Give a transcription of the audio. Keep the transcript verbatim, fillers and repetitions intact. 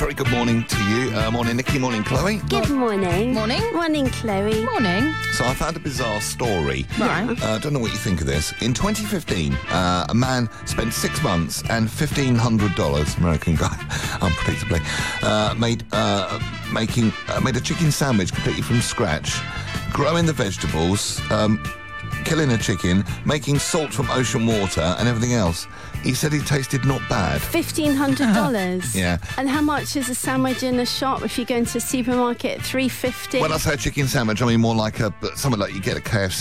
very good morning to you. Uh, morning, Nikki. Morning, Chloe. Good morning. Morning. Morning, Chloe. Morning. So I found a bizarre story. Right. I uh, don't know what you think of this. In twenty fifteen, uh, a man spent six months and fifteen hundred dollars, American guy, unpredictably, uh, made uh, making uh, made a chicken sandwich completely from scratch, growing the vegetables, um, killing a chicken, making salt from ocean water and everything else. He said it tasted not bad. fifteen hundred dollars? Yeah. And how much is a sandwich in a shop if you go into a supermarket? three fifty? When I say a chicken sandwich, I mean more like a something like you get at K F C.